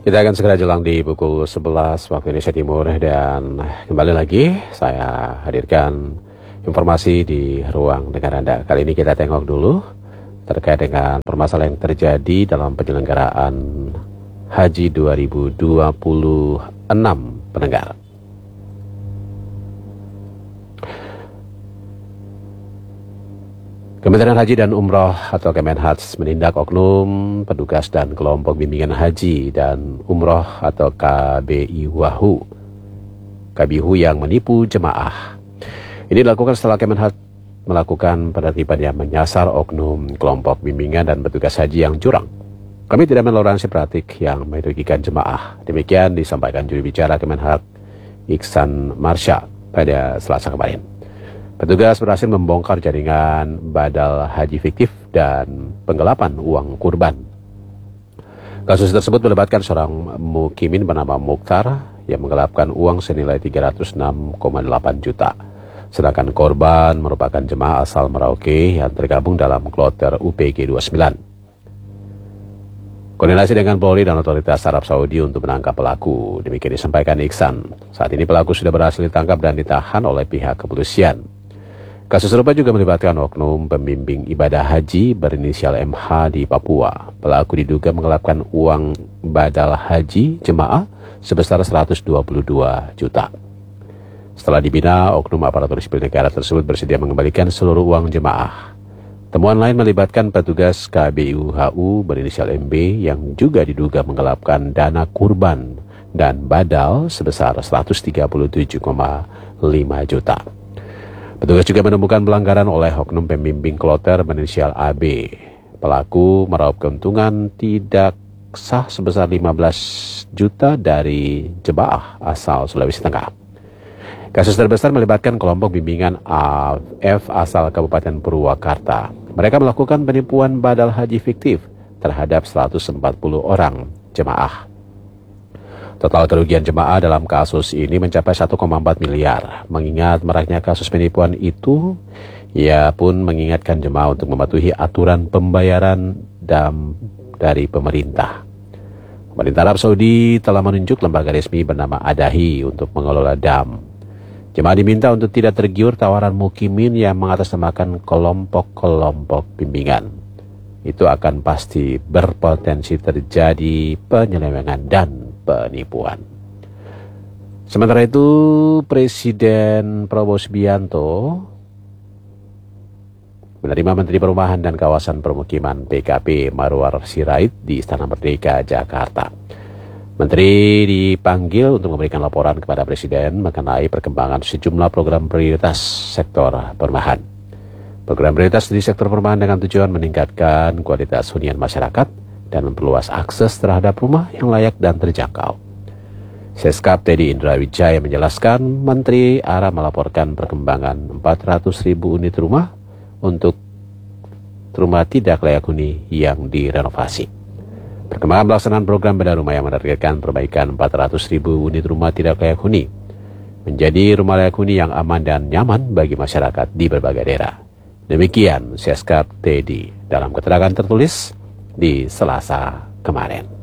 Kita akan segera jelang di pukul 11 waktu Indonesia Timur, dan kembali lagi saya hadirkan informasi di ruang dengar Anda. Kali ini kita tengok dulu terkait dengan permasalahan yang terjadi dalam penyelenggaraan Haji 2026 pendengar. Kementerian Haji dan Umroh atau Kemenhaj menindak oknum petugas dan kelompok bimbingan haji dan umroh atau KBIHU yang menipu jemaah. Ini dilakukan setelah Kemenhaj melakukan penertiban yang menyasar oknum kelompok bimbingan dan petugas haji yang curang. Kami tidak menoleransi praktik yang merugikan jemaah. Demikian disampaikan juru bicara Kemenhaj Iksan Marsha pada Selasa kemarin. Petugas berhasil membongkar jaringan badal haji fiktif dan penggelapan uang kurban. Kasus tersebut melibatkan seorang mukimin bernama Mukhtar yang menggelapkan uang senilai 306,8 juta. Sedangkan korban merupakan jemaah asal Merauke yang tergabung dalam kloter UPG 29. Koordinasi dengan Polri dan otoritas Arab Saudi untuk menangkap pelaku. Demikian disampaikan Iksan. Saat ini pelaku sudah berhasil ditangkap dan ditahan oleh pihak kepolisian. Kasus serupa juga melibatkan oknum pembimbing ibadah haji berinisial MH di Papua. Pelaku diduga menggelapkan uang badal haji jemaah sebesar 122 juta. Setelah dibina, oknum aparatur sipil negara tersebut bersedia mengembalikan seluruh uang jemaah. Temuan lain melibatkan petugas KBIHU berinisial MB yang juga diduga menggelapkan dana kurban dan badal sebesar 137,5 juta. Petugas juga menemukan pelanggaran oleh oknum pembimbing kloter berinisial AB. Pelaku meraup keuntungan tidak sah sebesar 15 juta dari jemaah asal Sulawesi Tengah. Kasus terbesar melibatkan kelompok bimbingan AF asal Kabupaten Purwakarta. Mereka melakukan penipuan badal haji fiktif terhadap 140 orang jemaah. Total kerugian jemaah dalam kasus ini mencapai 1,4 miliar. Mengingat maraknya kasus penipuan itu, ia pun mengingatkan jemaah untuk mematuhi aturan pembayaran dari pemerintah. Pemerintah Arab Saudi telah menunjuk lembaga resmi bernama Adahi untuk mengelola dam. Jemaah diminta untuk tidak tergiur tawaran mukimin yang mengatasnamakan kelompok-kelompok bimbingan. Itu akan pasti berpotensi terjadi penyelewengan dan penipuan. Sementara itu, Presiden Prabowo Subianto menerima Menteri Perumahan dan Kawasan Permukiman PKP Marwar Sirait di Istana Merdeka, Jakarta. Menteri dipanggil untuk memberikan laporan kepada Presiden mengenai perkembangan sejumlah program prioritas sektor perumahan. Program prioritas di sektor perumahan dengan tujuan meningkatkan kualitas hunian masyarakat dan memperluas akses terhadap rumah yang layak dan terjangkau. Seskap Teddy Indrawijaya menjelaskan Menteri arah melaporkan perkembangan 400.000 unit rumah untuk rumah tidak layak huni yang direnovasi. Perkembangan pelaksanaan program bedah rumah yang menargetkan perbaikan 400.000 unit rumah tidak layak huni menjadi rumah layak huni yang aman dan nyaman bagi masyarakat di berbagai daerah. Demikian Seskap Teddy dalam keterangan tertulis di Selasa kemarin.